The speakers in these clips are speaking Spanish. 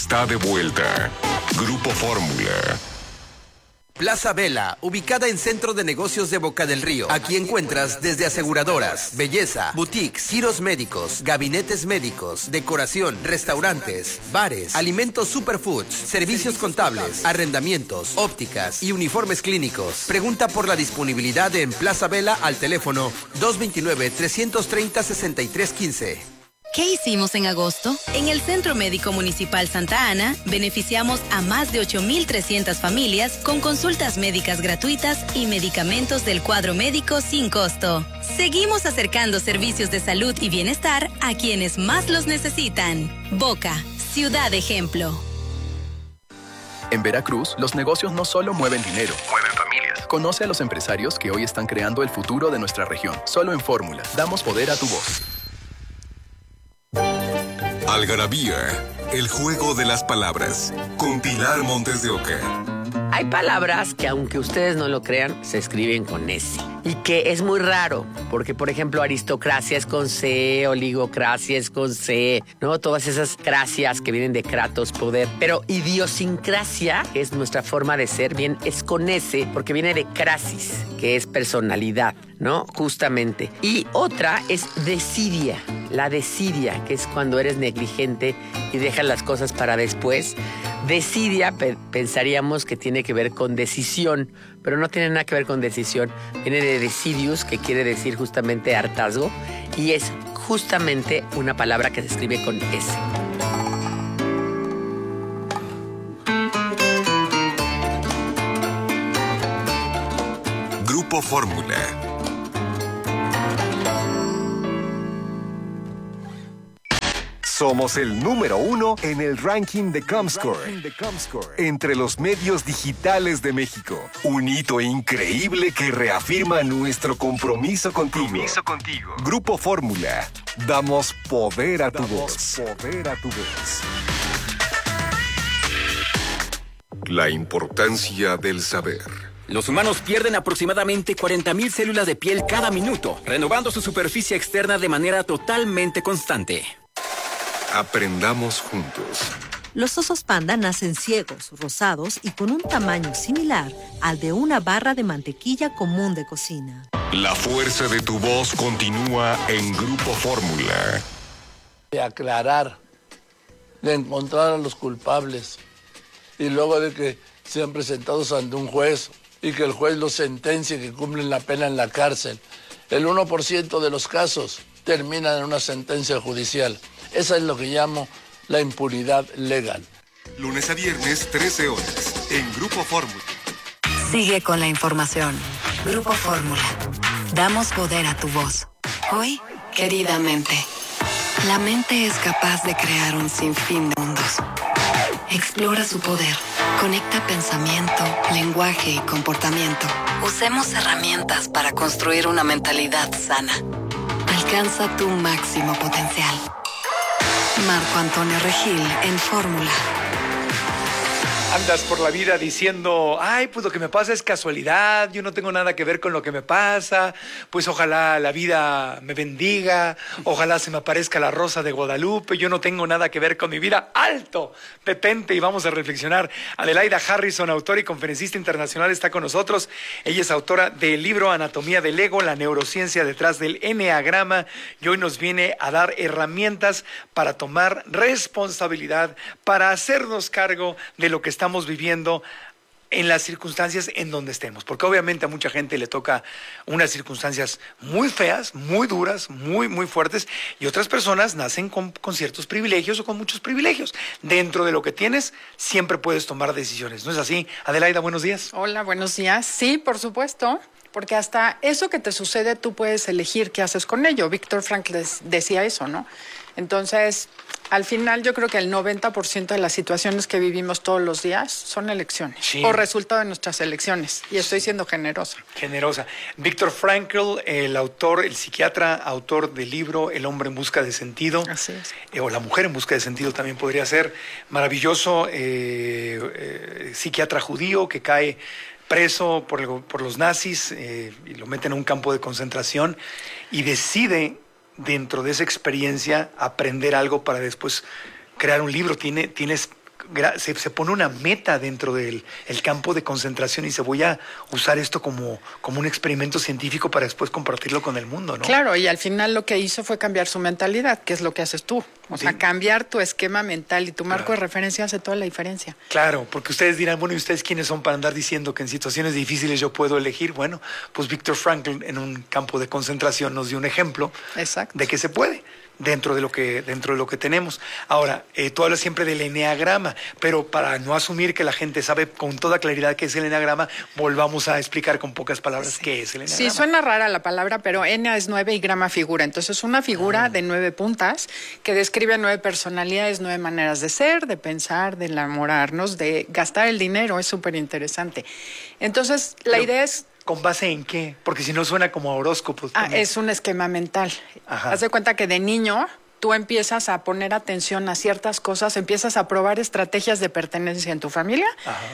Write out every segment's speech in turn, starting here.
Está de vuelta. Grupo Fórmula. Plaza Vela, ubicada en Centro de Negocios de Boca del Río. Aquí encuentras desde aseguradoras, belleza, boutiques, giros médicos, gabinetes médicos, decoración, restaurantes, bares, alimentos superfoods, servicios contables, arrendamientos, ópticas y uniformes clínicos. Pregunta por la disponibilidad en Plaza Vela al teléfono 229-330-6315. ¿Qué hicimos en agosto? En el Centro Médico Municipal Santa Ana, beneficiamos a más de 8,300 familias con consultas médicas gratuitas y medicamentos del cuadro médico sin costo. Seguimos acercando servicios de salud y bienestar a quienes más los necesitan. Boca, ciudad ejemplo. En Veracruz, los negocios no solo mueven dinero, mueven familias. Conoce a los empresarios que hoy están creando el futuro de nuestra región. Solo en Fórmula, damos poder a tu voz. Algarabía, el juego de las palabras, con Pilar Montes de Oca. Hay palabras que, aunque ustedes no lo crean, se escriben con S. Y que es muy raro, porque, por ejemplo, aristocracia es con C, oligocracia es con C, ¿no? Todas esas cracias que vienen de kratos, poder. Pero idiosincrasia, que es nuestra forma de ser, bien, es con S, porque viene de crasis, que es personalidad, ¿no? Justamente. Y otra es desidia. La desidia, que es cuando eres negligente y dejas las cosas para después. Desidia, pensaríamos que tiene que ver con decisión, pero no tiene nada que ver con decisión. Viene de decidius, que quiere decir justamente hartazgo, y es justamente una palabra que se escribe con S. Grupo Fórmula. Somos el número 1 en el ranking de Comscore, entre los medios digitales de México. Un hito increíble que reafirma nuestro compromiso contigo. Grupo Fórmula. Damos poder a tu voz. La importancia del saber. Los humanos pierden aproximadamente 40,000 células de piel cada minuto, renovando su superficie externa de manera totalmente constante. Aprendamos juntos. Los osos panda nacen ciegos, rosados y con un tamaño similar al de una barra de mantequilla común de cocina. La fuerza de tu voz continúa en Grupo Fórmula. De aclarar, de encontrar a los culpables y luego de que sean presentados ante un juez y que el juez los sentencie, que cumplen la pena en la cárcel. El 1% de los casos terminan en una sentencia judicial. Esa es lo que llamo la impunidad legal. Lunes a viernes, 13 horas, en Grupo Fórmula. Sigue con la información. Grupo Fórmula. Damos poder a tu voz. Hoy, queridamente. La mente es capaz de crear un sinfín de mundos. Explora su poder. Conecta pensamiento, lenguaje y comportamiento. Usemos herramientas para construir una mentalidad sana. Alcanza tu máximo potencial. Marco Antonio Regil en Fórmula. Andas por la vida diciendo, ay, pues lo que me pasa es casualidad, yo no tengo nada que ver con lo que me pasa, pues ojalá la vida me bendiga, ojalá se me aparezca la rosa de Guadalupe, yo no tengo nada que ver con mi vida. ¡Alto! Detente y vamos a reflexionar. Adelaida Harrison, autora y conferencista internacional, está con nosotros. Ella es autora del libro Anatomía del Ego, la neurociencia detrás del eneagrama, y hoy nos viene a dar herramientas para tomar responsabilidad, para hacernos cargo de lo que estamos viviendo en las circunstancias en donde estemos, porque obviamente a mucha gente le toca unas circunstancias muy feas, muy duras, muy fuertes, y otras personas nacen con ciertos privilegios o con muchos privilegios. Dentro de lo que tienes, siempre puedes tomar decisiones, ¿no es así? Adelaida, buenos días. Hola, buenos días. Sí, por supuesto, porque hasta eso que te sucede, tú puedes elegir qué haces con ello. Víctor Frankl decía eso, ¿no? Entonces, al final yo creo que el 90% de las situaciones que vivimos todos los días son elecciones, sí, o resultado de nuestras elecciones, y estoy siendo generosa. Generosa. Víctor Frankl, el autor, el psiquiatra, autor del libro El hombre en busca de sentido. Así es. O La mujer en busca de sentido también podría ser. Maravilloso psiquiatra judío que cae preso por los nazis y lo meten en un campo de concentración y decide, dentro de esa experiencia, aprender algo para después crear un libro. Tienes se pone una meta dentro del el campo de concentración y dice, voy a usar esto como un experimento científico para después compartirlo con el mundo, ¿no? Claro, y al final lo que hizo fue cambiar su mentalidad, que es lo que haces tú. O sea, cambiar tu esquema mental y tu marco de referencia hace toda la diferencia. Claro, porque ustedes dirán, bueno, ¿y ustedes quiénes son para andar diciendo que en situaciones difíciles yo puedo elegir? Bueno, pues Viktor Frankl en un campo de concentración nos dio un ejemplo de que se puede. Dentro de lo que tenemos. Ahora, tú hablas siempre del eneagrama, pero para no asumir que la gente sabe con toda claridad qué es el eneagrama, volvamos a explicar con pocas palabras qué es el eneagrama. Sí, suena rara la palabra, pero ene es 9 y grama figura. Entonces, es una figura de 9 puntas que describe 9 personalidades, 9 maneras de ser, de pensar, de enamorarnos, de gastar el dinero. Es súper interesante. Entonces, la idea es... ¿Con base en qué? Porque si no suena como horóscopo. Es un esquema mental. Haz de cuenta que de niño tú empiezas a poner atención a ciertas cosas, empiezas a probar estrategias de pertenencia en tu familia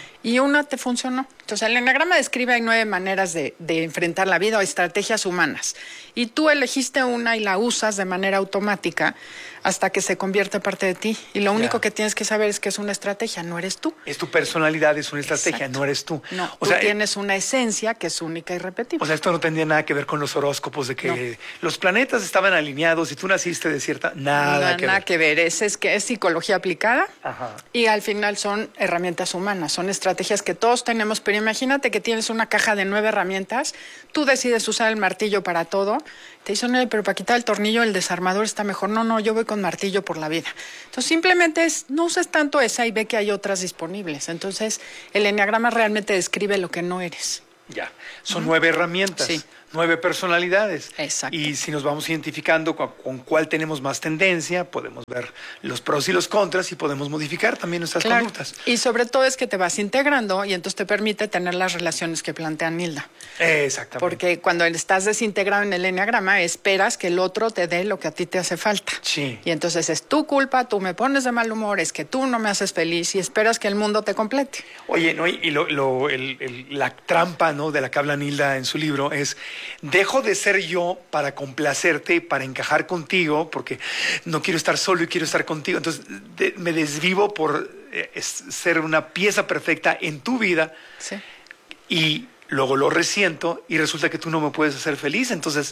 y una te funcionó. Entonces, el eneagrama describe hay 9 maneras de enfrentar la vida o estrategias humanas. Y tú elegiste una y la usas de manera automática hasta que se convierte parte de ti. Y lo único que tienes que saber es que es una estrategia, no eres tú. Es tu personalidad, es una estrategia, no eres tú. No, tú tienes una esencia que es única y repetible. O sea, esto no tendría nada que ver con los horóscopos de que los planetas estaban alineados y tú naciste de cierta... Nada que ver. Es psicología aplicada y al final son herramientas humanas, son estrategias que todos tenemos, pero imagínate que tienes una caja de 9 herramientas, tú decides usar el martillo para todo, te dicen, pero para quitar el tornillo el desarmador está mejor. No, yo voy con martillo por la vida. Entonces simplemente no uses tanto esa y ve que hay otras disponibles. Entonces el eneagrama realmente describe lo que no eres. Ya, son 9 herramientas. Sí. 9 personalidades. Exacto. Y si nos vamos identificando con cuál tenemos más tendencia, podemos ver los pros y los contras y podemos modificar también nuestras conductas. Y sobre todo es que te vas integrando y entonces te permite tener las relaciones que plantea Nilda. Exactamente. Porque cuando estás desintegrado en el eneagrama, esperas que el otro te dé lo que a ti te hace falta. Sí. Y entonces es tu culpa, tú me pones de mal humor, es que tú no me haces feliz y esperas que el mundo te complete. Oye, ¿no? Y la trampa, ¿no?, de la que habla Nilda en su libro es... Dejo de ser yo para complacerte, para encajar contigo, porque no quiero estar solo y quiero estar contigo. Entonces me desvivo por ser una pieza perfecta en tu vida y luego lo resiento y resulta que tú no me puedes hacer feliz. Entonces...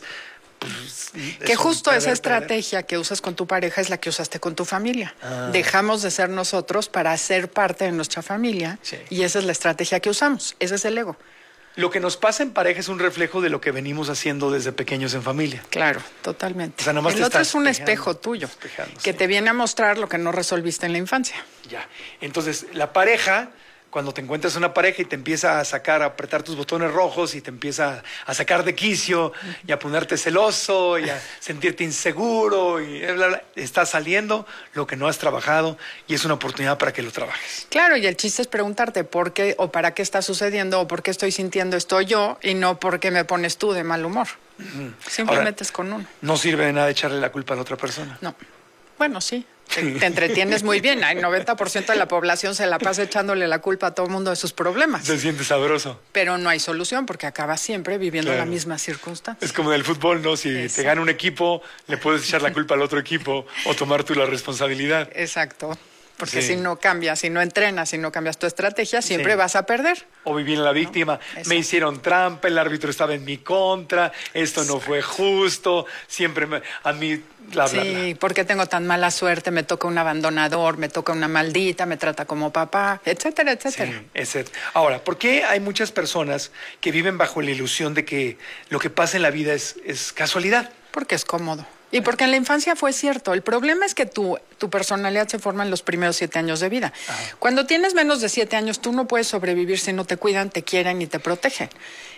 que justo esa estrategia que usas con tu pareja es la que usaste con tu familia. Dejamos de ser nosotros para ser parte de nuestra familia y esa es la estrategia que usamos. Ese es el ego. Lo que nos pasa en pareja es un reflejo de lo que venimos haciendo desde pequeños en familia. Claro, totalmente. O sea, el otro es un espejo tuyo que te viene a mostrar lo que no resolviste en la infancia. Ya. Entonces, la pareja, cuando te encuentras una pareja y te empieza a apretar tus botones rojos y te empieza a sacar de quicio y a ponerte celoso y a sentirte inseguro y bla, bla, está saliendo lo que no has trabajado y es una oportunidad para que lo trabajes. Claro, y el chiste es preguntarte por qué o para qué está sucediendo o por qué estoy sintiendo esto yo y no por qué me pones tú de mal humor. Simplemente es con uno. No sirve de nada echarle la culpa a la otra persona. No. Bueno, sí. Te entretienes muy bien. El 90% de la población se la pasa echándole la culpa a todo el mundo de sus problemas. Se siente sabroso. Pero no hay solución porque acabas siempre viviendo la misma circunstancia. Es como en el fútbol, ¿no? Si te gana un equipo, le puedes echar la culpa al otro equipo o tomar tú la responsabilidad. Exacto. Porque si no cambias, si no entrenas, si no cambias tu estrategia, siempre vas a perder. O vivir en la víctima. ¿No? Me hicieron trampa, el árbitro estaba en mi contra, esto no fue justo, siempre a mí... Bla, bla, bla. ¿Por qué tengo tan mala suerte? Me toca un abandonador, me toca una maldita, me trata como papá, etcétera, etcétera. Sí, etcétera. Ahora, ¿por qué hay muchas personas que viven bajo la ilusión de que lo que pasa en la vida es casualidad? Porque es cómodo. Y porque en la infancia fue cierto. El problema es que tu personalidad se forma en los primeros 7 años de vida. Cuando tienes menos de 7 años, tú no puedes sobrevivir si no te cuidan, te quieren y te protegen.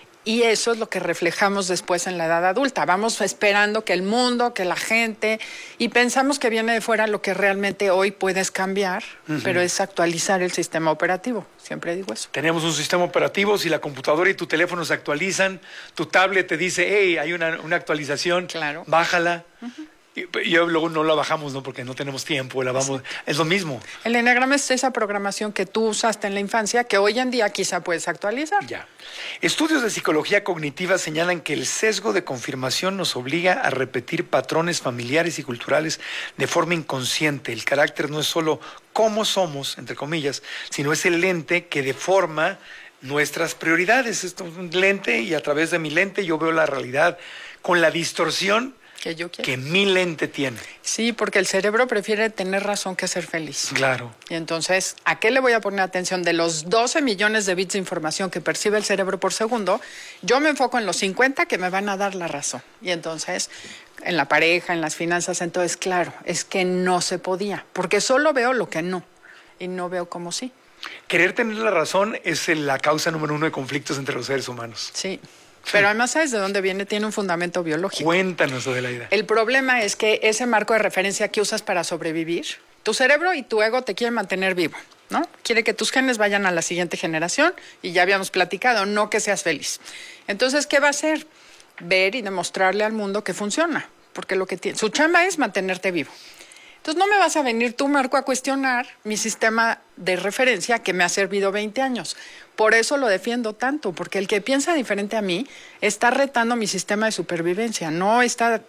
Y eso es lo que reflejamos después en la edad adulta. Vamos esperando que el mundo, que la gente, y pensamos que viene de fuera lo que realmente hoy puedes cambiar, pero es actualizar el sistema operativo. Siempre digo eso. Tenemos un sistema operativo, si la computadora y tu teléfono se actualizan, tu tablet te dice, hey, hay una actualización, bájala. Y luego no la bajamos, ¿no? Porque no tenemos tiempo, la vamos. Es lo mismo. El eneagrama es esa programación que tú usaste en la infancia que hoy en día quizá puedes actualizar. Ya. Estudios de psicología cognitiva señalan que el sesgo de confirmación nos obliga a repetir patrones familiares y culturales de forma inconsciente. El carácter no es solo cómo somos, entre comillas, sino es el lente que deforma nuestras prioridades. Esto es un lente y a través de mi lente yo veo la realidad con la distorsión que yo quiero. Que mi lente tiene. Sí, porque el cerebro prefiere tener razón que ser feliz. Claro. Y entonces, ¿a qué le voy a poner atención? De los 12 millones de bits de información que percibe el cerebro por segundo, yo me enfoco en los 50 que me van a dar la razón. Y entonces, en la pareja, en las finanzas, entonces, claro, es que no se podía, porque solo veo lo que no, y no veo como sí. Querer tener la razón es la causa número 1 de conflictos entre los seres humanos. Sí. Pero además, ¿sabes de dónde viene? Tiene un fundamento biológico. Cuéntanos, Adelaida. El problema es que ese marco de referencia que usas para sobrevivir, tu cerebro y tu ego te quieren mantener vivo, ¿no? Quiere que tus genes vayan a la siguiente generación y ya habíamos platicado, no que seas feliz. Entonces, ¿qué va a hacer? Ver y demostrarle al mundo que funciona, porque lo que tiene, su chamba es mantenerte vivo. Entonces, no me vas a venir tú, Marco, a cuestionar mi sistema de referencia que me ha servido 20 años. Por eso lo defiendo tanto, porque el que piensa diferente a mí está retando mi sistema de supervivencia, no está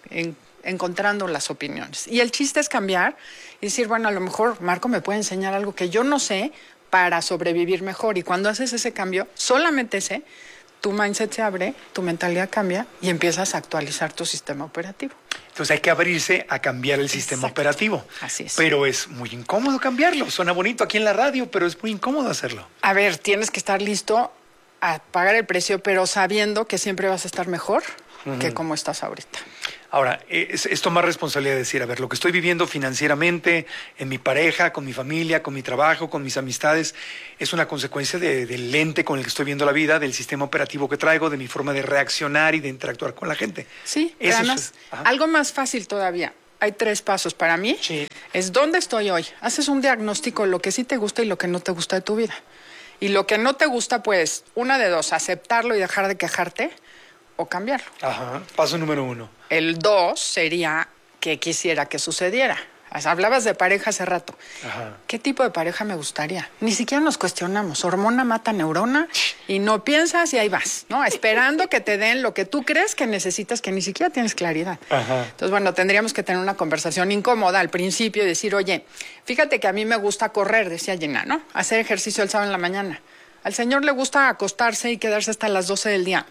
encontrando las opiniones. Y el chiste es cambiar y decir, bueno, a lo mejor Marco me puede enseñar algo que yo no sé para sobrevivir mejor. Y cuando haces ese cambio, solamente ese, tu mindset se abre, tu mentalidad cambia y empiezas a actualizar tu sistema operativo. Entonces hay que abrirse a cambiar el sistema operativo. Así es. Pero es muy incómodo cambiarlo. Suena bonito aquí en la radio, pero es muy incómodo hacerlo. A ver, tienes que estar listo a pagar el precio, pero sabiendo que siempre vas a estar mejor que como estás ahorita. Ahora, es tomar responsabilidad de decir, a ver, lo que estoy viviendo financieramente, en mi pareja, con mi familia, con mi trabajo, con mis amistades, es una consecuencia del lente con el que estoy viendo la vida, del sistema operativo que traigo, de mi forma de reaccionar y de interactuar con la gente. Sí, pero además, algo más fácil todavía. Hay 3 pasos para mí. Sí. Es dónde estoy hoy. Haces un diagnóstico de lo que sí te gusta y lo que no te gusta de tu vida. Y lo que no te gusta, pues, una de dos, aceptarlo y dejar de quejarte o cambiarlo. Ajá, paso número 1. El 2 sería que quisiera que sucediera. Hablabas de pareja hace rato. Ajá. ¿Qué tipo de pareja me gustaría? Ni siquiera nos cuestionamos. Hormona mata neurona y no piensas y ahí vas, ¿no? Esperando que te den lo que tú crees que necesitas, que ni siquiera tienes claridad. Ajá. Entonces, bueno, tendríamos que tener una conversación incómoda al principio y decir, oye, fíjate que a mí me gusta correr, decía Gina, ¿no? Hacer ejercicio el sábado en la mañana. Al señor le gusta acostarse y quedarse hasta las 12 del día.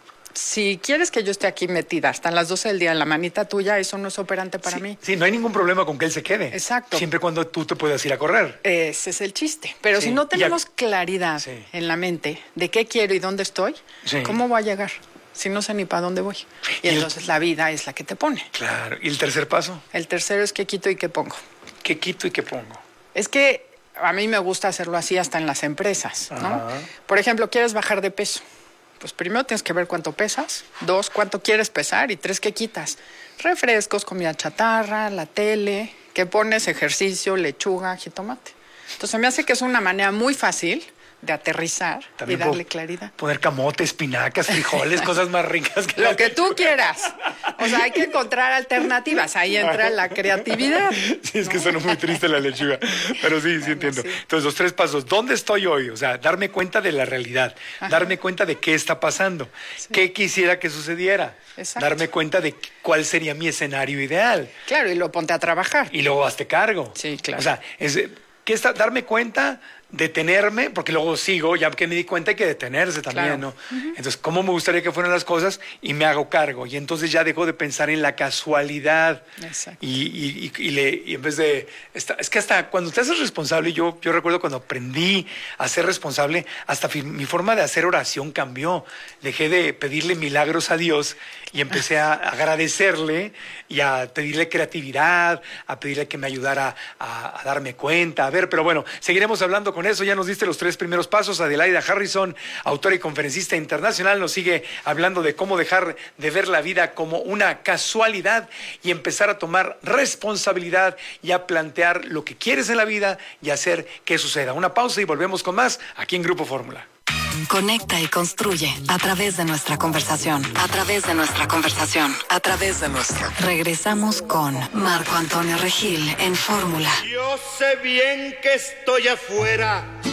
Si quieres que yo esté aquí metida hasta las 12 del día en la manita tuya, eso no es operante para mí. Sí, no hay ningún problema con que él se quede. Exacto. Siempre y cuando tú te puedas ir a correr. Ese es el chiste. Pero si no tenemos claridad en la mente de qué quiero y dónde estoy, ¿cómo voy a llegar? Si no sé ni para dónde voy. Y entonces la vida es la que te pone. Claro. ¿Y el tercer paso? El tercero es qué quito y qué pongo. ¿Qué quito y qué pongo? Es que a mí me gusta hacerlo así hasta en las empresas, ¿no? Ajá. Por ejemplo, ¿quieres bajar de peso? Pues primero tienes que ver cuánto pesas, 2, cuánto quieres pesar y 3, qué quitas. Refrescos, comida chatarra, la tele, qué pones, ejercicio, lechuga, jitomate. Entonces me hace que es una manera muy fácil de aterrizar También y darle claridad. Poner camote, espinacas, frijoles, cosas más ricas que Lo que tú quieras. O sea, hay que encontrar alternativas. Ahí entra la creatividad. Sí, es que suena muy triste la lechuga. Pero sí, sí entiendo. Entonces, los 3 pasos. ¿Dónde estoy hoy? O sea, darme cuenta de la realidad. Ajá. Darme cuenta de qué está pasando. ¿Qué quisiera que sucediera? Exacto. Darme cuenta de cuál sería mi escenario ideal. Claro, y lo ponte a trabajar. Y luego hazte cargo. Sí, claro. O sea, darme cuenta, detenerme, porque luego sigo, ya que me di cuenta hay que detenerse también, Claro. ¿no? Entonces, ¿cómo me gustaría que fueran las cosas? Y me hago cargo. Y entonces ya dejo de pensar en la casualidad. Exacto. Y en vez de... Es que hasta cuando te haces responsable, yo recuerdo cuando aprendí a ser responsable, hasta mi forma de hacer oración cambió. Dejé de pedirle milagros a Dios y empecé a agradecerle y a pedirle creatividad, a pedirle que me ayudara a darme cuenta. A ver, pero bueno, seguiremos hablando con eso. Ya nos diste los 3 primeros pasos. Adelaida Harrison, autora y conferencista internacional, nos sigue hablando de cómo dejar de ver la vida como una casualidad y empezar a tomar responsabilidad y a plantear lo que quieres en la vida y hacer que suceda. Una pausa y volvemos con más aquí en Grupo Fórmula. Conecta y construye a través de nuestra conversación. A través de nuestra conversación. A través de nuestra. Regresamos con Marco Antonio Regil en Fórmula. Yo sé bien que estoy afuera.